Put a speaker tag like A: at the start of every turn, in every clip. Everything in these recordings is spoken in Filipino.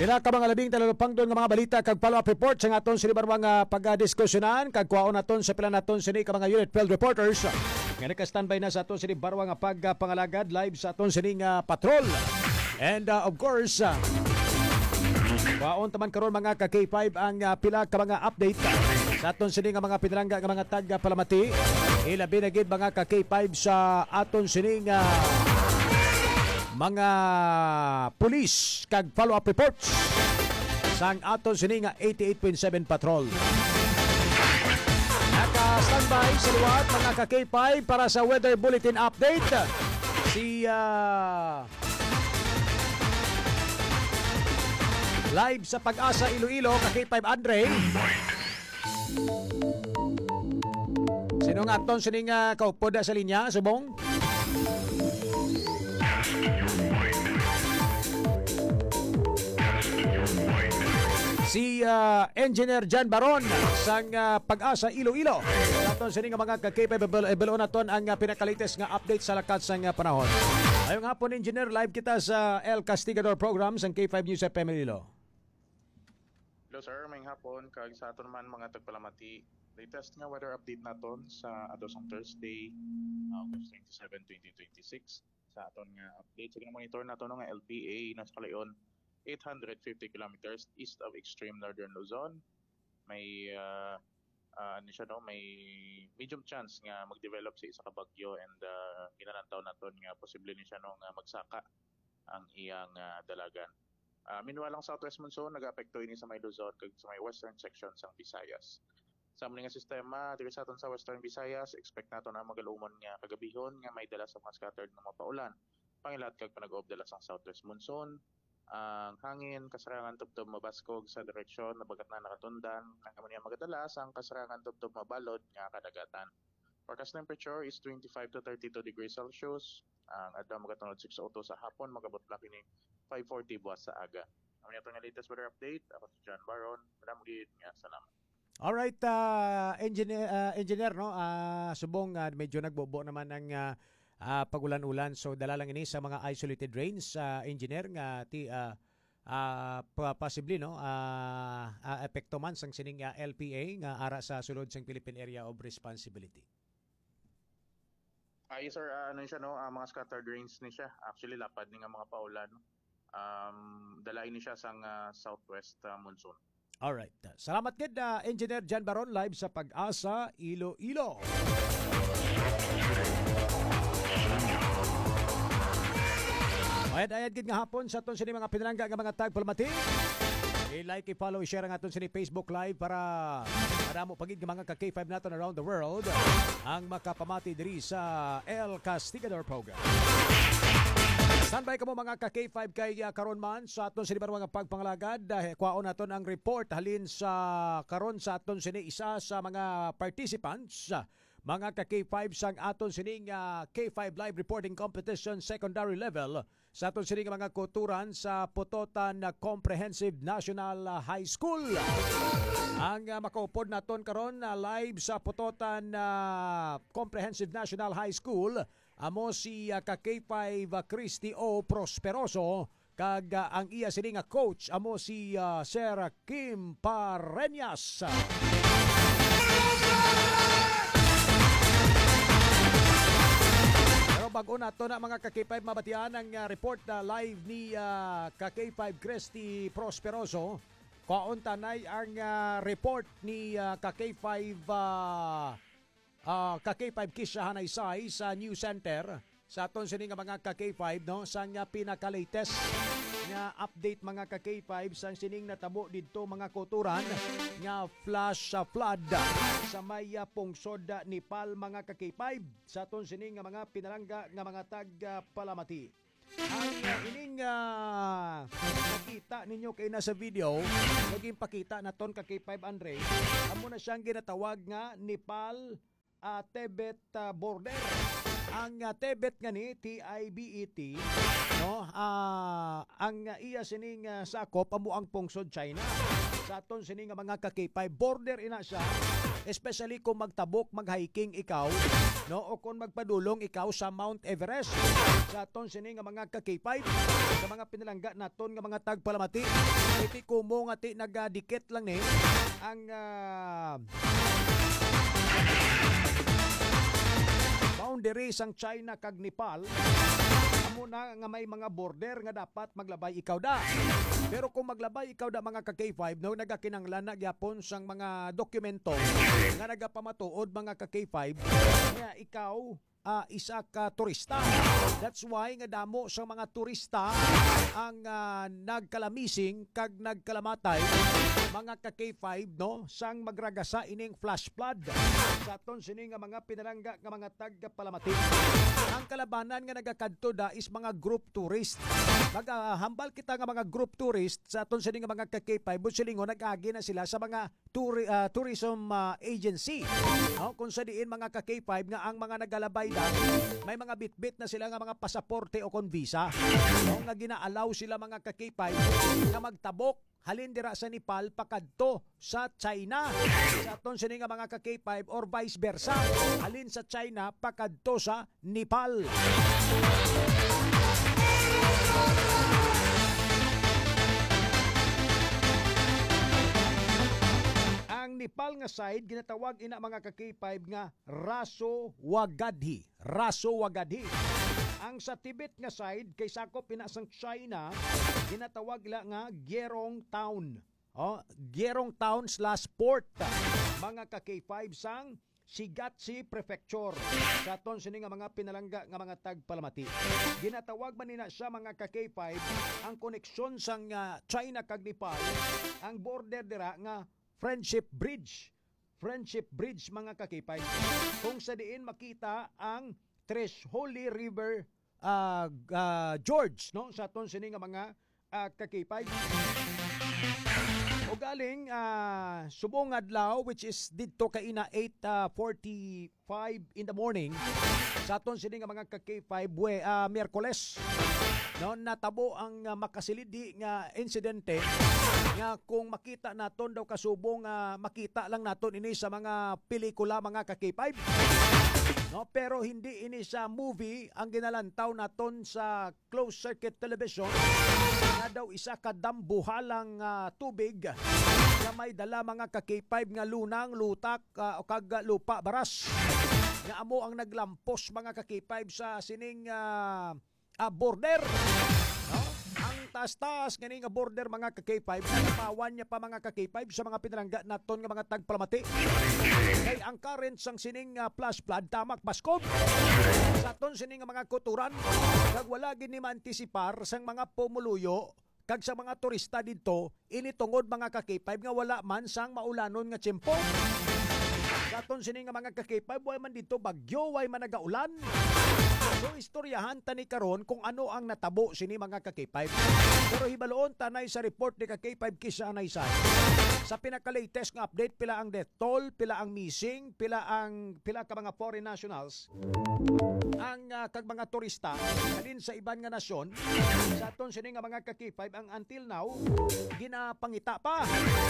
A: Pila ka mga labing talalupang doon nga mga balita kag follow-up report sa aton sinibarwang pagdiskusyonan kag kuwaon naton sa pila naton sini ka mga unit field reporters. Nga naka-standby na sa aton sinibarwang pagpangalagad live sa aton sining patrol. And of course, kuwaon taman karon mga ka K5 ang pila ka mga update sa aton sining mga pinalangga nga mga tag Palamati. Ilabi na gid mga ka K5 sa aton sining mga pulis kag follow-up reports sang aton sini nga 88.7 patrol. Naka-standby sa liwat mga ka K5 para sa weather bulletin update. Si live sa Pag-asa Iloilo ka K5 Andre. Sino nga aton sini nga kaupo da sa linya subong? Si Engineer Jan Baron sang Pag-asa Iloilo. Aton sini nga mga ka-capable naton ang pinaka-latest nga update sa lakat sang panahon. Ayong hapon Engineer, live kita sa El Castigador program sang K5 News FM Iloilo.
B: Hello sir, may hapon kag sa aton man mga tagpalamati. Latest nga weather update naton sa atong Thursday, August 27, 2026. Sa aton nga update sa monitor naton nga LPA nasa kalayon 850 kilometers east of extreme northern Luzon. May may medium chance nga mag-develop sa isa ka bagyo and ginanantaw naton nga posible ni siya nga magsaka ang iyang dalagan. Meanwhile, ang southwest monsoon nag-apekto ini sa may Luzon kag sa may western section sang Visayas. Sa mga sistema diri sa aton sa western Visayas, expect naton ang magalumon nga kagabihon nga may dala sa mga scattered nga mapaulan. Pangilat kag panag-off dala sang southwest monsoon. Ang hangin kasarangan tubtob mabaskog sa direksyon na bagat na nakatundan nakamaniya magadalas ang kasarangan tubtob mabalod nga kadagatan. Forecast temperature is 25 to 32 degrees Celsius. Ang adlaw magatunod 6:02 sa hapon, magabot lang kini 5:40 buwas sa aga. Ang ito nga latest weather update, ako si John Baron. Maraming gid nga salamat.
A: Alright, engineer no, subong medyo nagbobo naman ang pagulan-ulan, so dala lang ini sa mga isolated rains, engineer nga possibly no epekto man sang sining LPA nga ara sa sulod sang Philippine Area of Responsibility.
B: Ay sir, ano siya no, mga scattered rains ni siya. Actually lapad ni nga mga paulan. Dala ini siya sang southwest monsoon.
A: Alright. Salamat gid Engineer Jan Baron live sa Pag-asa Iloilo. Ayad gid nga hapon sa aton sini mga pinalangga nga mga tag Palamati. I-like, i-follow, i-share ang aton sini Facebook Live para madamo pagid nga mga ka-K5 naton around the world ang makapamati diri sa El Castigador program. Standby kamo mga ka-K5 kay karon man sa aton sini barwang pagpangalagad. Kuwaon naton ang report halin sa karon sa aton sini isa sa mga participants mga ka-K5 sang aton sining K5 live reporting competition secondary level sa aton sining mga kuturan sa Putotan Comprehensive National High School. Ang makaupod naton karon live sa Putotan Comprehensive National High School amo si ka-K5 Christy O. Prosperoso kag ang iya sining coach amo si Sir Kim Pareñas. Bago na ito na mga ka-K5 mabatian ang report na live ni ka-K5 Christy Prosperoso. Kaunta na ang report ni ka-K5 ka-K5 Kisha Hanaysay sa News Center. Sa aton sini nga mga ka-K5 no, sa nga pinaka-latest nga update mga ka-K5 sa sining natabo didto mga kuturan nga flash flood sa may pungsod Nepal mga ka-K5 sa aton sini nga mga pinalangga nga mga tag Palamati. Ang ining nakita ninyo kay nasa video, naging pakita naton ka-K5 Andre, amo na siyang ginatawag nga Nepal Tibet border. Ang Tibet nga ni TIBET no, ang iya sining sakop amo ang pungsod China. Sa aton sining mga ka-K5 border ina siya especially kung magtabok, mag-hiking ikaw, no, o kung magpadulong ikaw sa Mount Everest. Sa aton sini nga mga ka-K5, sa mga pinalangga naton nga mga tagpalamati, iti kumo nga ti nagadikit lang ni ang boundary sang China kag Nepal. Amo na nga may mga border nga dapat maglabay ikaw da. Pero kung maglabay ikaw da mga ka-K5, no, nagakinanglan na gyapon sang mga dokumento nga nagapamatuod mga ka-K5 nga ikaw isa ka turista. That's why nga damo sa mga turista ang nagkalamising kag nagkalamatay mga ka-K5, no, sang magragasa ining flash flood sa aton sini nga mga pinalangga nga mga tagpalamati. Ang kalabanan nga nagakadto da is mga group tourist. Maghambal kita nga mga group tourist sa aton sini nga mga ka-K5 busilingon nag-agi na sila sa mga tourism agency. No, kung sa diin mga ka-K5 nga ang mga nagalabay da, may mga bitbit na sila nga mga pasaporte o kon visa. No, nga ginaalaw sila mga ka-K5 nga magtabok halin dira sa Nepal pakadto sa China. Sa aton sini nga mga ka-K5 or vice versa, halin sa China pakadto sa Nepal. Ang Nepal nga side ginatawag ina mga ka-K5 nga Raso Wagadhi. Raso Wagadhi. Ang sa Tibet nga side kay sakop ina sang China ginatawag ila nga Gerong Town. Gerong Town /port. Mga ka-K5 sang Shigatse Prefecture. Sa aton sini nga mga pinalangga nga mga tagpalamati. Ginatawag man nina siya mga ka-K5 ang koneksyon sang China kag Nepal. Ang border dira nga Friendship Bridge. Friendship Bridge mga ka-K5. Kung sa diin makita ang Tres Holy River George, no, sa aton sini nga mga ka-K5. O galing subong adlaw which is didto kaina 8:45 in the morning sa aton sini nga mga ka-K5 Miyerkules, no, natabo ang makasilidi nga insidente nga kung makita naton daw kasubong makita lang naton ini sa mga pelikula mga ka-K5. No, pero hindi ini sa movie ang ginalantaw naton sa closed circuit television nga daw isa ka dambuhalang tubig nga may dala mga ka-K5 nga lunang, lutak o kag lupa baras. Nga amo ang naglampos mga ka-K5 sa sining border. No? Ang taas-taas nga border mga ka-K5, napawan niya pa mga ka-K5 sa mga pinalangga naton nga mga tagpalamati. Kay ang current sang sining flash flood tamak baskog sa aton sining mga kuturan kag wala gid ni maantisipar sang mga pumuluyo kag sa mga turista didto ini tungod mga ka-K5 nga wala man sang maulanon nga tiyempo. Sa aton sining mga ka-K5 way man dito bagyo, way man nagaulan. So istoryahan tani karon kung ano ang natabo sini mga ka-K5. Pero hibaloon tanay sa report ni ka-K5 Kisa Anaysay. Sa pinaka-latest nga update pila ang death toll, pila ang missing, pila ka mga foreign nationals ang kag mga turista kalin sa iban nga nasyon. Sa aton sini nga mga ka-K5 ang until now ginapangita pa.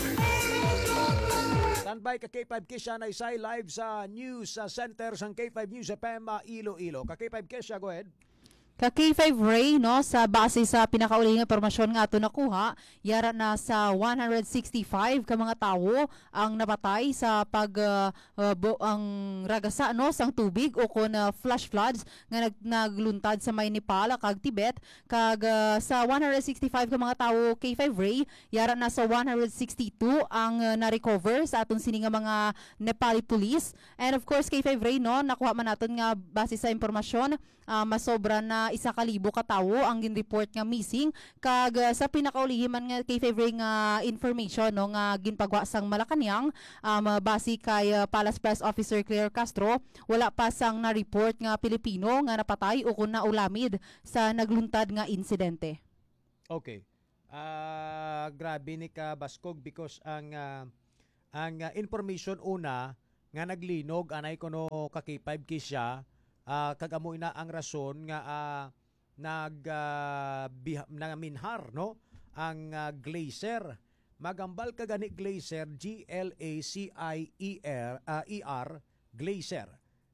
A: Standby ka-K5 Kisa Anaysay live sa news center sang K5 News FM Iloilo. Ka-K5 Kesha, go ahead.
C: Ka-K5 Ray, no, sa base sa pinakauling impormasyon nga ato nakuha, yara na sa 165 ka mga tawo ang napatay sa ang ragasa, no, sang tubig o kon flash floods nga nagluntad sa may Nepal kag Tibet. Kag sa 165 ka mga tawo K5 Ray, yara na sa 162 ang na-recover sa aton sini nga mga Nepali police. And of course K5 Ray, no, nakuha man naton nga base sa impormasyon, masobra na 1,000 ka tawo ang gin-report nga missing. Kag sa pinakaulihiman nga kay favorite nga information, no, nga ginpagwa sang Malacañang, base kay Palace Press Officer Claire Castro, wala pa sang na-report nga Pilipino nga napatay o kun naulamid sa nagluntad nga insidente.
A: Okay. Grabe ni ka Baskog because ang information una nga naglinog anay kono ka-K5 Kisya kagamo ina ang rason nga nagminhar, no, ang glacier magambal ka gani glacier, Glacier, glacier.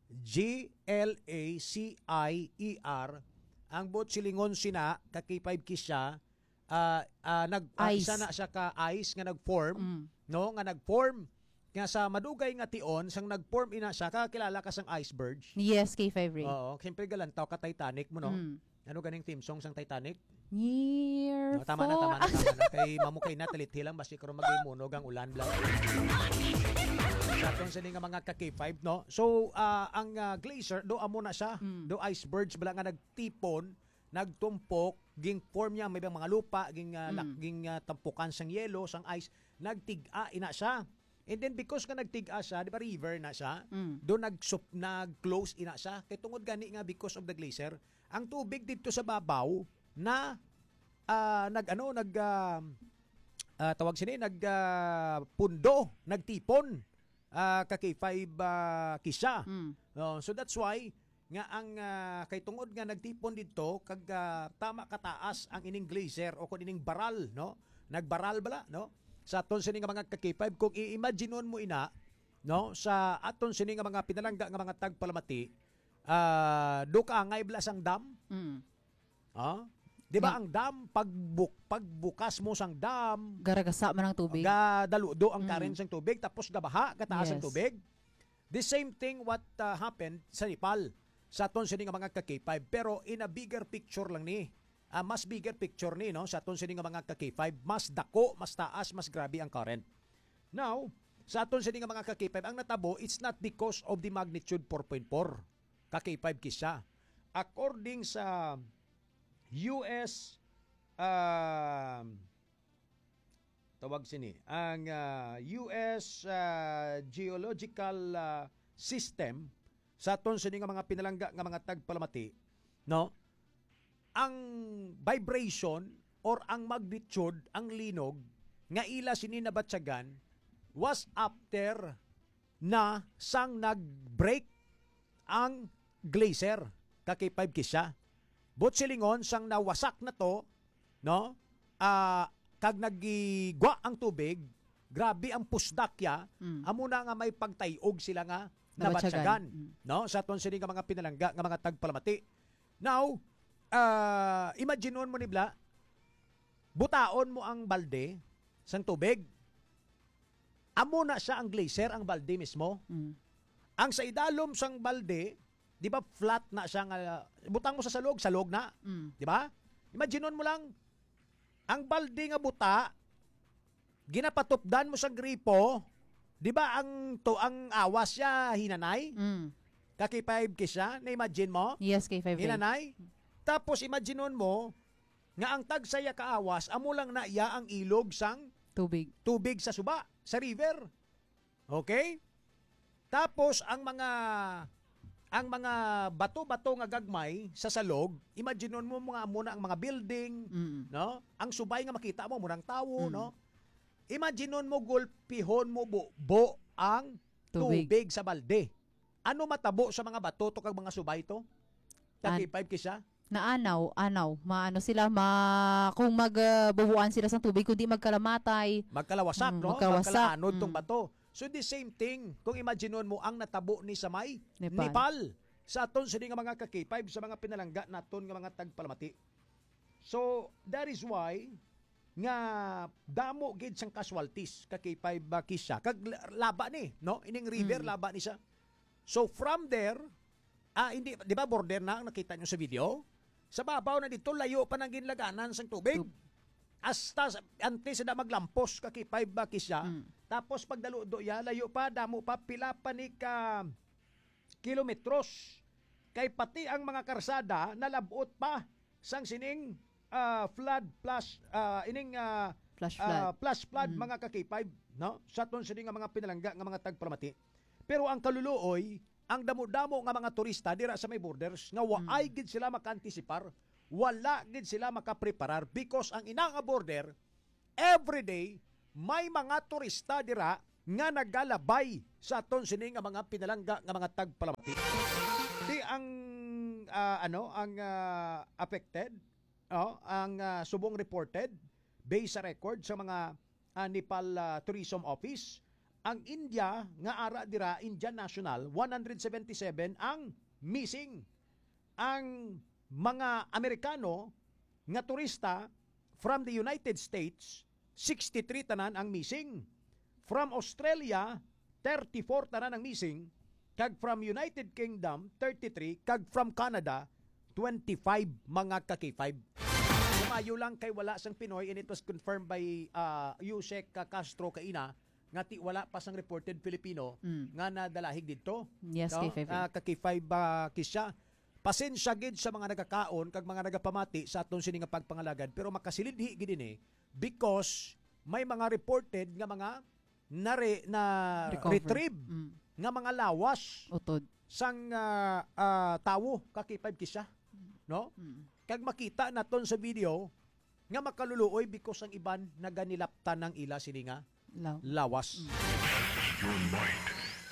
A: Glacier, ang bot silingon sina, kaki 5 kisya,
C: Ice.
A: isa na siya ka ice nga nag-form, no? Nga nag-form, nga sa madugay nga tion, sang nag-form ina siya, kakilala ka sang iceberg.
C: Yes, K5 Ray.
A: Oo, siyempre galantaw ka Titanic mo, no?
C: Mm.
A: Ano ganing theme song sang Titanic?
C: Near
A: No, tama na. Kay mamukay na talit hilang basi karon magimunog ang ulan blang. Sa atong sini nga mga ka-K5, no? So, ang glacier do amo na siya, do icebergs bala nga nagtipon, nagtumpok, ging form niya may bang mga lupa, ging tampukan sang yelo, sang ice, nagtig-a ina siya. And then because nga nagtig-a siya, di ba river na siya, do nag-close ina siya. Kay tungod gani nga because of the glacier, ang tubig dito sa babaw na tawag sini pundo, nagtipon kay 5 kisya. So that's why nga ang kay tungod nga nagtipon dito kag tama kataas ang ining glacier o kun ining baral, no? Nagbaral bala, no? Sa aton sini nga mga ka-K5 kung i-imagineon mo ina, no, sa aton sini nga mga pinalangga nga mga tagpalamati, do ka angay bala sang dam. Di ba ang dam pagbukas mo sang dam,
C: Garagasa man ang tubig.
A: daludo ang current sang tubig tapos gabaha kataas ang
C: Yes.
A: tubig. The same thing what happened sa Nepal sa aton sini nga mga ka-K5 pero in a bigger picture lang ni. Mas bigger picture ni, no, sa aton sini nga mga ka-K5, mas dako, mas taas, mas grabe ang current. Now, sa aton sini nga mga ka-K5 ang natabo, it's not because of the magnitude 4.4 ka-K5 kisya. According sa US tawag sini ang US geological system sa aton sini nga mga pinalangga nga mga tagpalamati, no, ang vibration or ang magnitude, ang linog nga ila sini nabatyagan was after na sang nag-break ang glacier kay 5 kisya. Bot silingon sang nawasak na to, no? Kag nagigwa ang tubig, grabe ang pusdakya, amo na nga may pagtayog sila nga nabatyagan, no? Sa aton sini nga mga pinalangga nga mga tagpalamati. Now, imagineon mo nibla, butaon mo ang balde sang tubig. Amo na siya ang glacier, ang balde mismo. Ang sa idalom sang balde, di ba flat na siya nga, butang mo sa salog na. Di ba? Imagineon mo lang, ang balde nga buta, ginapatupdan mo sa gripo, di ba ang awas siya hinanay? Kaki 5 kisya, na-imagine mo?
C: Yes, K5 Ray.
A: Hinanay? Tapos imagineon mo nga ang tagsaya kaawas amo lang na iya ang ilog sang
C: Tubig.
A: sa suba, sa river. Okay? Tapos ang mga bato-bato nga gagmay sa salog, imagineon mo mga muna ang mga building, no? Ang subay nga makita mo murang tawo, no? Imagineon mo gulpihon mo buo ang tubig sa balde. Ano matabo sa mga bato to kag mga subay to? Kaki 5 kisya?
C: Anaw. Maano sila, kung magbubuan sila sa tubig, kundi magkalamatay.
A: Magkalawasak, no?
C: Magkalawasak.
A: Magkalaanod tong bato. So the same thing, kung imagineon mo ang natabo ni Samay, Nepal. Sa aton sini nga mga ka-K5 sa mga pinalangga naton nga mga tagpalamati. So that is why nga damo gid sang casualties ka K5 kisya kag laba ni, no? Ining river laba ni siya. So from there, hindi, di ba border na ang nakita nyo sa video? Sa babaw na dito, layo pa ng ginlaganan sang tubig. Hasta, antes na maglampos, kaki 5 bakis siya. Tapos pagdaludo ya, layo pa, damo pa, pila pa ni ka kilometros. Kay pati ang mga karsada, nalabot pa sang sining flood plus, flash flood, mga kaki 5, no? Sa ton sining nga mga pinalangga, nga mga tagpalamati. Pero ang kaluluoy, ang damo-damo nga mga turista dira sa may borders nga waay gid sila maka-antisipar, wala gid sila makapreparar because ang ina nga border everyday may mga turista dira nga nagalabay sa aton sini nga mga pinalangga nga mga tagpalamati. Di ang affected, ang subong reported based sa record sa mga Nepal Tourism Office. Ang India nga ara dira Indian National 177 ang missing. Ang mga Amerikano nga turista from the United States 63 tanan ang missing. From Australia 34 tanan ang missing. Kag from United Kingdom 33, kag from Canada 25 mga ka-K5. Lumayo lang kay wala sang Pinoy, and it was confirmed by Yusek Castro Kaina nga wala pa sang reported Filipino nga nadalahig dito.
C: Yes, K5.
A: Ka-K5 kisya. Pasensya gid sa mga nagakaon kag mga nagapamati sa aton sini nga pagpangalagad, pero makasilidhi gid ini because may mga reported nga mga retrieve nga mga lawas
C: Utod.
A: sang tawo ka-K5 kisya, no? Kag makita naton sa video nga makaluluoy because ang iban naganilaptan ng ila sini nga lawas.
D: Your mind